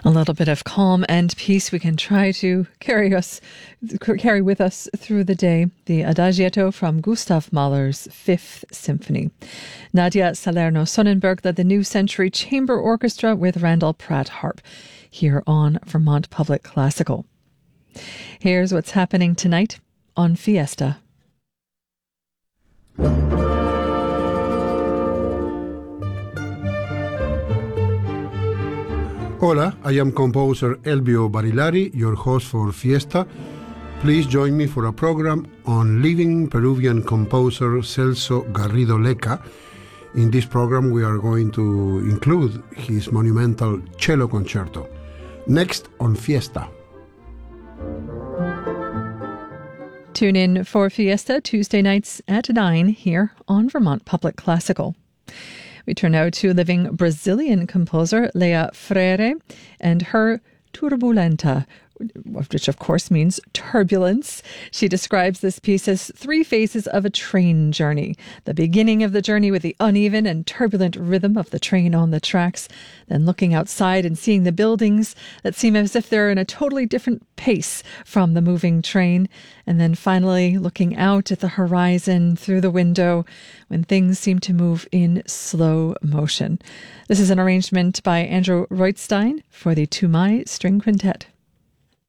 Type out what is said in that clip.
A little bit of calm and peace we can try to carry with us through the day. The Adagietto from Gustav Mahler's Fifth Symphony. Nadia Salerno-Sonnenberg led the New Century Chamber Orchestra with Randall Pratt harp here on Vermont Public Classical. Here's what's happening tonight on Fiesta. Hola, I am composer Elvio Barilari, your host for Fiesta. Please join me for a program on living Peruvian composer Celso Garrido Leca. In this program we are going to include his monumental cello concerto. Next on Fiesta. Tune in for Fiesta Tuesday nights at 9 here on Vermont Public Classical. We turn now to living Brazilian composer Leia Freire and her Turbulenta, which of course means turbulence. She describes this piece as 3 phases of a train journey. The beginning of the journey with the uneven and turbulent rhythm of the train on the tracks, then looking outside and seeing the buildings that seem as if they're in a totally different pace from the moving train, and then finally looking out at the horizon through the window when things seem to move in slow motion. This is an arrangement by Andrew Reutstein for the Tumai String Quintet.